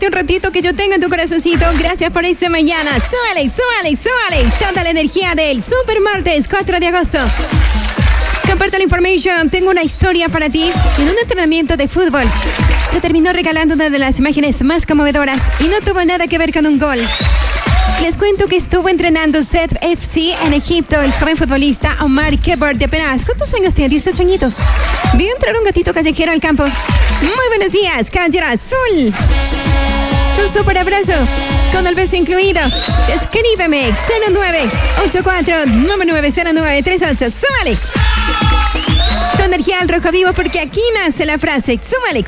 un ratito que yo tengo en tu corazoncito. Gracias por esta mañana. Súbale. Toda la energía del Super Martes 4 de agosto. Comparte la information. Tengo una historia para ti. En un entrenamiento de fútbol se terminó regalando una de las imágenes más conmovedoras y no tuvo nada que ver con un gol. Les cuento que estuvo entrenando Set FC en Egipto el joven futbolista Omar Kebber de apenas, ¿cuántos años tiene? 18 añitos. Vio entrar un gatito callejero al campo. Muy buenos días, caballero azul. Un súper abrazo, con el beso incluido. Escríbeme, 0984-990938. ¡Súmale! Tu energía al rojo vivo, porque aquí nace la frase. ¡Súmale!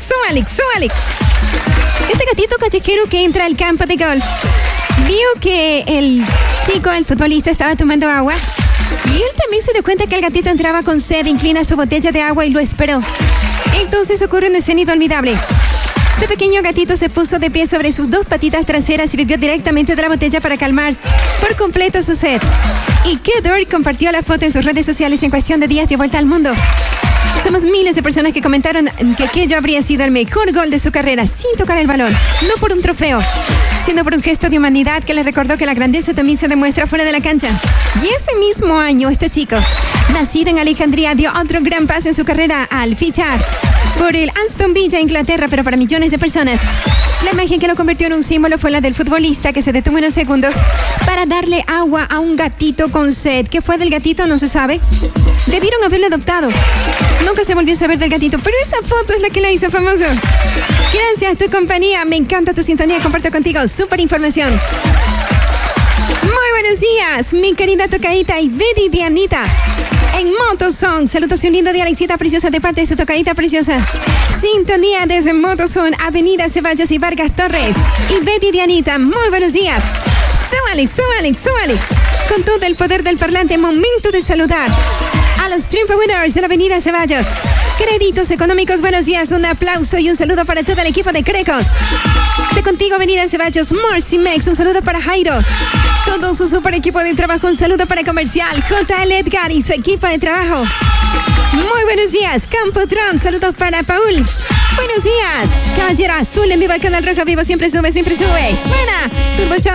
Este gatito callejero que entra al campo de golf vio que el futbolista, estaba tomando agua. Y él también se dio cuenta que el gatito entraba con sed, inclina su botella de agua y lo esperó. Entonces ocurre una escena inolvidable. Este pequeño gatito se puso de pie sobre sus dos patitas traseras y bebió directamente de la botella para calmar por completo su sed. Y Kedor compartió la foto en sus redes sociales y en cuestión de días dio vuelta al mundo. Somos miles de personas que comentaron que aquello habría sido el mejor gol de su carrera sin tocar el balón, no por un trofeo, sino por un gesto de humanidad que le recordó que la grandeza también se demuestra fuera de la cancha. Y ese mismo año, este chico, nacido en Alejandría, dio otro gran paso en su carrera al fichar por el Aston Villa, Inglaterra, pero para millones de personas. La imagen que lo convirtió en un símbolo fue la del futbolista que se detuvo unos segundos para darle agua a un gatito con sed. ¿Qué fue del gatito? No se sabe. Debieron haberlo adoptado. Nunca se volvió a saber del gatito, pero esa foto es la que la hizo famoso. Gracias, tu compañía. Me encanta tu sintonía. Comparto contigo súper información. Muy buenos días, mi querida tocadita y Betty Dianita. En Motosong, salutación linda de Alexita Preciosa de parte de su tocadita preciosa. Sintonía desde Motosong, Avenida Ceballos y Vargas Torres. Y Betty Dianita, muy buenos días. Súbale. Con todo el poder del parlante, momento de saludar a los Triumph Winners de la Avenida Ceballos. Créditos económicos, buenos días, un aplauso y un saludo para todo el equipo de Crecos. De contigo, Avenida Ceballos, Marcy Mex, un saludo para Jairo. Todo su super equipo de trabajo, un saludo para Comercial, JL Edgar y su equipo de trabajo. Muy buenos días, Campotron, saludos para Paul. Buenos días, Caballero Azul en vivo al canal Rojo Vivo, siempre sube. Suena Turbo Show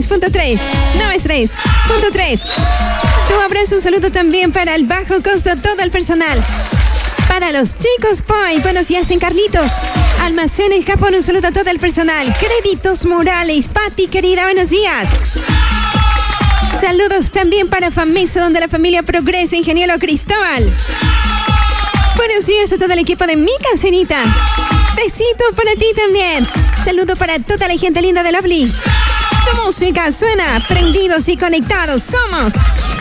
93.3. Tu abrazo, un saludo también para el bajo costo, todo el personal. Para los chicos Point, buenos días en Carlitos. Almacenes Japón, un saludo a todo el personal. Créditos Morales, Pati querida, buenos días. Saludos también para Famesa, donde la familia progresa, Ingeniero Cristóbal. Buenos días a todo el equipo de Mi Cancionita. Besito para ti también. Saludo para toda la gente linda de Lovely. Tu música suena, prendidos y conectados somos